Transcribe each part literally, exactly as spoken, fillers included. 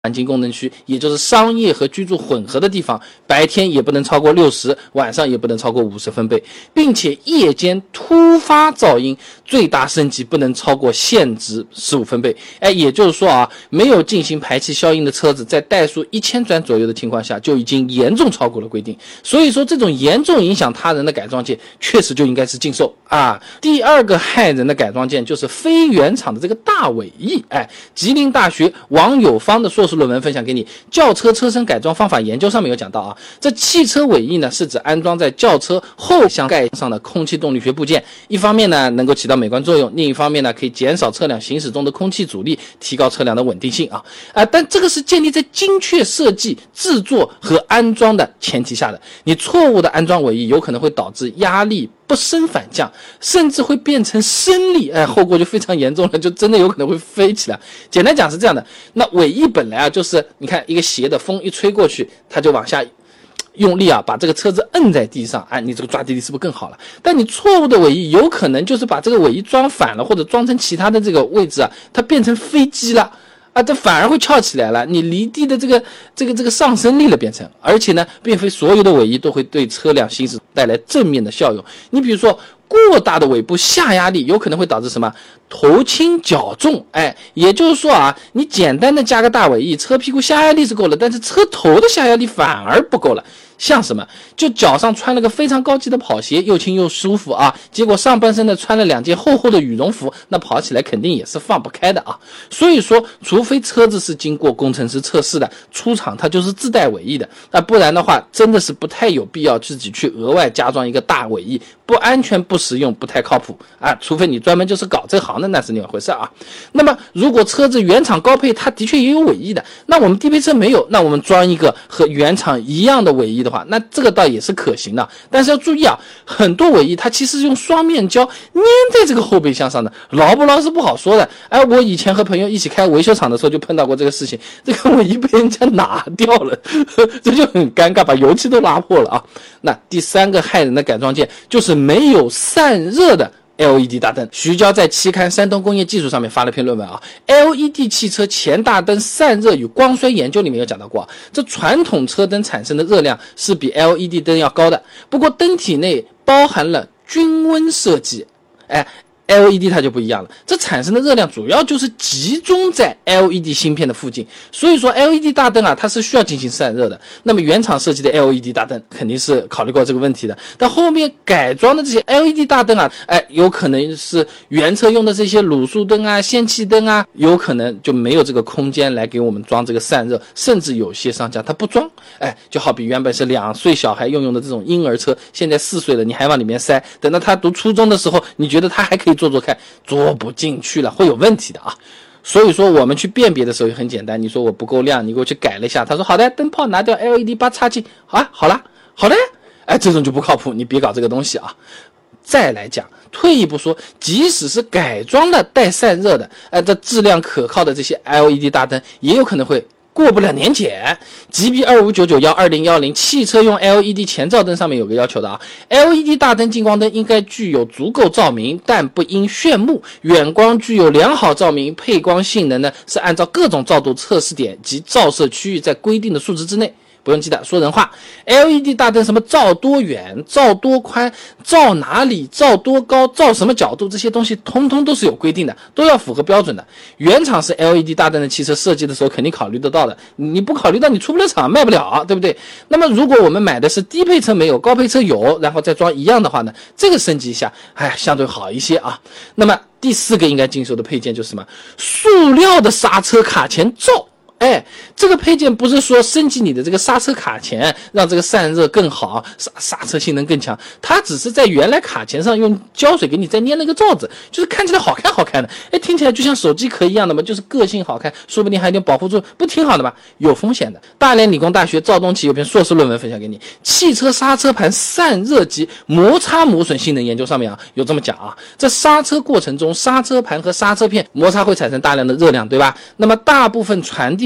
环境功能区，也就是商业和居住混合的地方，白天也不能超过六十，晚上也不能超过五十分贝，并且夜间突发噪音最大升级不能超过限值十五分贝。哎，也就是说啊，没有进行排气消音的车子，在怠速一千转左右的情况下，就已经严重超过了规定。所以说，这种严重影响他人的改装件，确实就应该是禁售啊。第二个害人的改装件就是非原厂的这个大尾翼。哎，吉林大学王友芳的硕士论文分享给你，轿车车身改装方法研究上面有讲到啊，这汽车尾翼呢是指安装在轿车后箱盖上的空气动力学部件，一方面呢能够起到美观作用，另一方面呢可以减少车辆行驶中的空气阻力，提高车辆的稳定性啊啊！但这个是建立在精确设计、制作和安装的前提下的，你错误的安装尾翼有可能会导致压力不升反降，甚至会变成升力，哎，后果就非常严重了，就真的有可能会飞起来。简单讲是这样的，那尾翼本来啊就是你看一个斜的，风一吹过去，它就往下用力啊，把这个车子摁在地上，哎，你这个抓地力是不是更好了？但你错误的尾翼有可能就是把这个尾翼装反了，或者装成其他的这个位置啊，它变成飞机了。啊，这反而会翘起来了，你离地的这个这个这个上升力了变成，而且呢，并非所有的尾翼都会对车辆行驶带来正面的效用。你比如说，过大的尾部下压力有可能会导致什么？头轻脚重，哎，也就是说啊，你简单的加个大尾翼，车屁股下压力是够了，但是车头的下压力反而不够了。像什么？就脚上穿了个非常高级的跑鞋，又轻又舒服啊，结果上半身呢穿了两件厚厚的羽绒服，那跑起来肯定也是放不开的啊。所以说，除非车子是经过工程师测试的，出厂它就是自带尾翼的，那不然的话，真的是不太有必要自己去额外加装一个大尾翼，不安全、不实用、不太靠谱啊。除非你专门就是搞这行的，那是另外回事啊。那么，如果车子原厂高配，它的确也有尾翼的，那我们低配车没有，那我们装一个和原厂一样的尾翼的话，那这个倒也是可行的。但是要注意啊，很多尾翼它其实是用双面胶粘在这个后备箱上的，牢不牢是不好说的。哎，我以前和朋友一起开维修厂的时候就碰到过这个事情，这个尾翼被人家拿掉了，这就很尴尬，把油漆都拉破了啊。那第三个害人的改装件就是没有散热的L E D 大灯。徐娇在期刊《山东工业技术》上面发了篇论文啊 ，L E D 汽车前大灯散热与光衰研究里面有讲到过，这传统车灯产生的热量是比 L E D 灯要高的，不过灯体内包含了均温设计，哎。L E D 它就不一样了，这产生的热量主要就是集中在 L E D 芯片的附近，所以说 L E D 大灯啊，它是需要进行散热的。那么原厂设计的 L E D 大灯肯定是考虑过这个问题的，但后面改装的这些 L E D 大灯啊，哎，有可能是原车用的这些卤素灯啊、氙气灯啊，有可能就没有这个空间来给我们装这个散热，甚至有些商家他不装，哎，就好比原本是两岁小孩用用的这种婴儿车，现在四岁了，你还往里面塞，等到他读初中的时候，你觉得他还可以做做看，做不进去了，会有问题的啊。所以说我们去辨别的时候也很简单，你说我不够亮，你给我去改了一下，他说好的，灯泡拿掉 L E D 把插进，好啊，好了好了，哎，这种就不靠谱，你别搞这个东西啊。再来讲，退一步说，即使是改装的带散热的，哎，这质量可靠的这些 L E D 大灯也有可能会过不了年检。 G B 二五九九一二零一零 汽车用 L E D 前照灯上面有个要求的啊 ，L E D 大灯近光灯应该具有足够照明，但不应炫目，远光具有良好照明，配光性能呢是按照各种照度测试点及照射区域在规定的数值之内。不用记得说人话 ，L E D 大灯什么照多远、照多宽、照哪里、照多高、照什么角度，这些东西通通都是有规定的，都要符合标准的。原厂是 L E D 大灯的汽车设计的时候肯定考虑得到的，你不考虑到你出不了厂，卖不了，对不对？那么如果我们买的是低配车没有，高配车有，然后再装一样的话呢，这个升级一下，哎，相对好一些啊。那么第四个应该禁售的配件就是什么？塑料的刹车卡钳罩。哎，这个配件不是说升级你的这个刹车卡钳，让这个散热更好，刹刹车性能更强，它只是在原来卡钳上用胶水给你再粘了一个罩子，就是看起来好看好看的，哎，听起来就像手机壳一样的嘛，就是个性好看，说不定还有点保护作用，不挺好的吗？有风险的。大连理工大学赵东奇有篇硕士论文分享给你，汽车刹车盘散热及摩擦磨损性能研究上面啊有这么讲啊，在刹车过程中，刹车盘和刹车片摩擦会产生大量的热量，对吧？那么大部分传递到了刹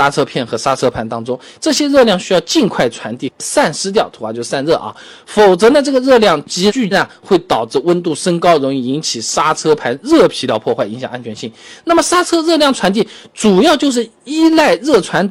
刹车片和刹车盘当中，这些热量需要尽快传递散失掉，图啊就散热啊，否则呢这个热量急剧呢会导致温度升高，容易引起刹车盘热疲劳破坏，影响安全性。那么刹车热量传递主要就是依赖热传